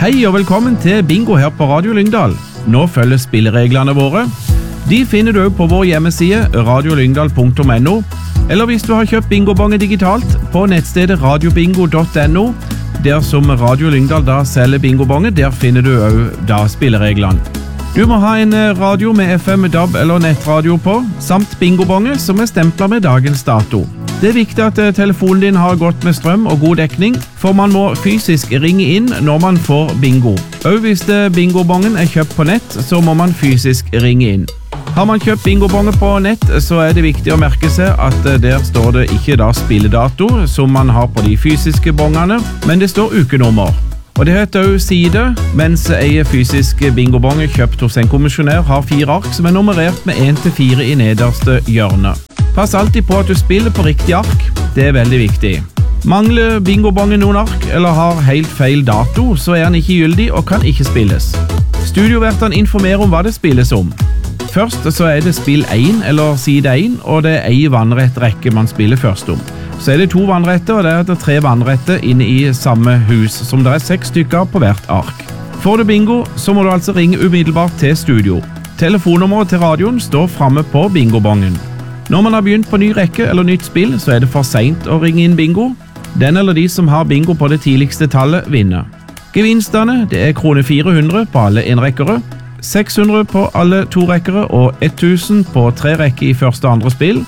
Hei og velkommen til Bingo her på Radio Lyngdal. Nå følger spillereglene våre. De finner du på vår hjemmeside radiolyngdal.no, eller hvis du har kjøpt bingobongen digitalt på nettstedet radiobingo.no, der som Radio Lyngdal da selger bingobongen, der finner du også da spillereglene. Du må ha en radio med FM, DAB eller nettradio på, samt bingobongen som stemplet med dagens dato. Det viktig at telefonen din har godt med strøm og god dekning, for man må fysisk ringe inn når man får bingo. Og hvis bingobongen kjøpt på nett, så må man fysisk ringe inn. Har man kjøpt bingobonger på nett, så det viktig å merke seg at der står det ikke da spilledato, som man har på de fysiske bongene, men det står ukenummer. Og det heter også side, mens en fysisk bingobong kjøpt hos en kommisjonær har 4 ark som nummerert med 1-4 i nederste hjørne. Pass alltid på at du spiller på riktig ark, det veldig viktig. Mangler bingobongen noen ark, eller har helt feil dato, så den ikke gyldig og kan ikke spilles. Studiovertene informerer om hva det spilles om. Først så det spill 1 eller side 1, og det en vannrett rekke man spiller først om. Så det 2 vannretter, og det 3 vannretter inne i samme hus, som det 6 stykker på hvert ark. Får du bingo, så må du altså ringe umiddelbart til studio. Telefonnummeret til radioen står fremme på bingobongen. Når man har begynt på ny rekke eller nytt spill, så det for sent å ringe inn bingo. Den eller de som har bingo på det tidligste tallet vinner. Gevinstene det 400 på alle enrekkere, 600 på alle 2-rekkere og 1000 på 3 rekker i første og andre spill,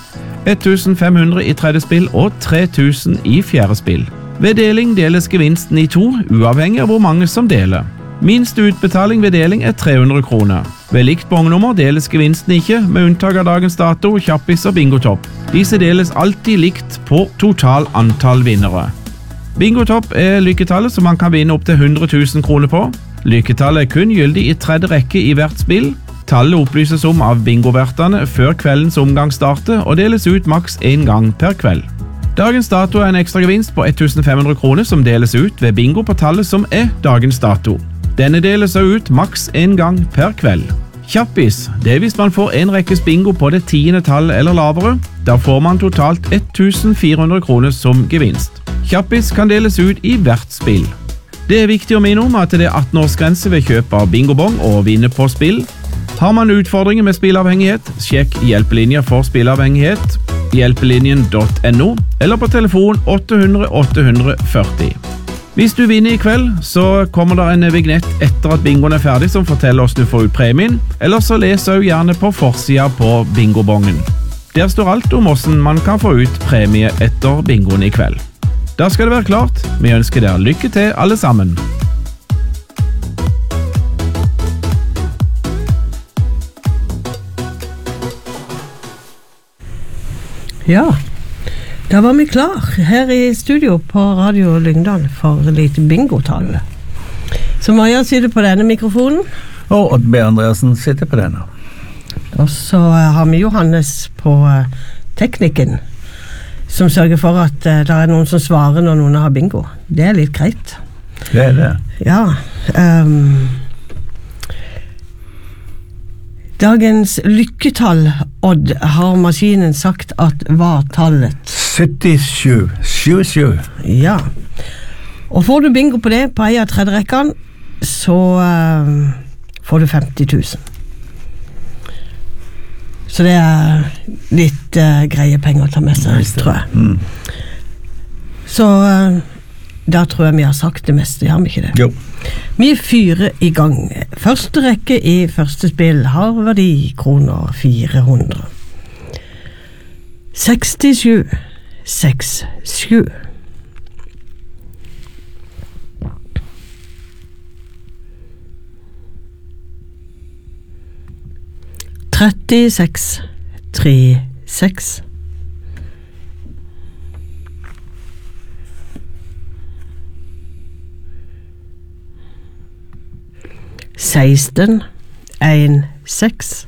1500 i tredje spill og 3000 i fjerde spill. Ved deling deles gevinsten i 2, uavhengig av hvor mange som deler. Minste utbetaling ved deling 300 kroner. Ved likt bongnummer deles gevinsten ikke, med unntak av dagens dato, kjappis og bingotopp. Disse deles alltid likt på total antall vinnere. Bingotopp lykketallet som man kan vinne opp til 100 000 kroner på. Lykketallet kun gyldig i tredje rekke i hvert spill. Tallet opplyses om av bingovertene før kveldens omgang starter og deles ut maks 1 gang per kveld. Dagens dato en ekstra gevinst på 1500 kroner som deles ut ved bingo på tallet som dagens dato. Denne deles ut maks 1 gang per kveld. Kjappis, det hvis man får en rekkes bingo på det 10. tallet eller lavere. Da får man totalt 1400 kroner som gevinst. Kjappis kan deles ut i hvert spill. Det viktig å minne om at det 18-årsgrense ved kjøp av bingobong og vinne på spill. Har man utfordringer med spilleavhengighet, sjekk hjelpelinjer for spilleavhengighet, hjelpelinjen.no, eller på telefon 800 840. Hvis du vinner i kveld, så kommer det en vignett etter at bingoen ferdig som forteller oss du får ut premien, eller så les også gjerne på forsida på bingobongen. Der står alt om hvordan man kan få ut premie etter bingoen i kveld. Da skal det være klart. Vi ønsker dere lykke til alle sammen. Ja, da var vi klar her i studio på Radio Lyngdal for litt bingotall. Så Maja sitter på denne mikrofonen. Og Odd B. Andreasen sitter på denne. Og så har vi Johannes på teknikken, som sørger for at det noen som svarer når noen har bingo. Det litt greit. Det det. Ja. Dagens lykketall, Odd, har maskinen sagt at var tallet 77. 77. Ja. Og får du bingo på det på en av tredje rekkene, så får du 50 000. Så det litt greie penger å ta med seg, tror jeg. Så da tror jeg vi har sagt det meste, har vi ikke det? Jo. Vi 4 i gang. Første rekke i første spill har verdi kroner 400. 67. 67. Trettiseks. 36. 16, 1, 6.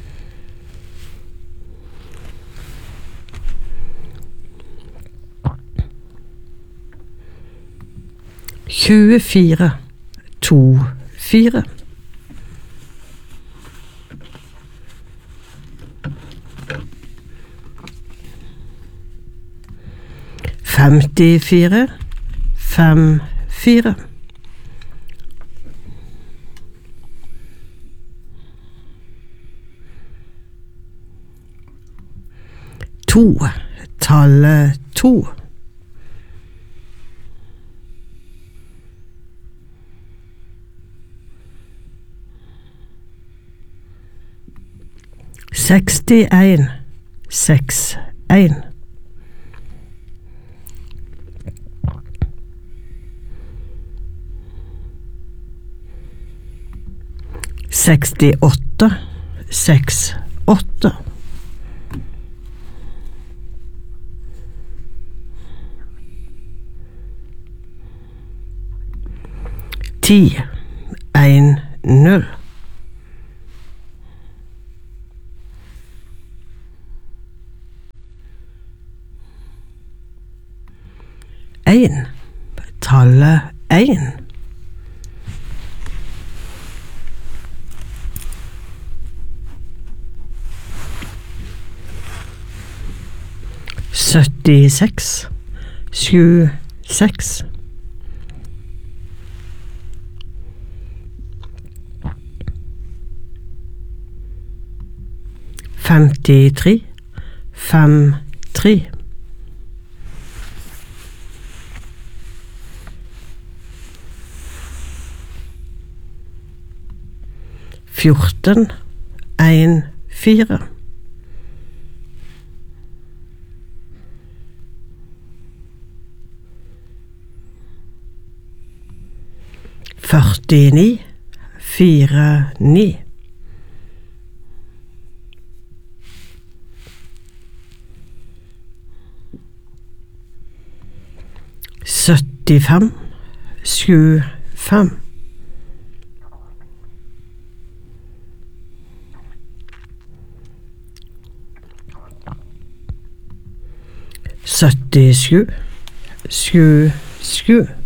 24, 2, 4. 54, 5, 4. 2. Tallet 2. 61. 61. 68. 68. 10. 1, 0. 1. Tallet 1. 76. 76. 53. 53. 14. 1, 4. 49. 4, 9. 75. 7, 5. 77. 7, 7.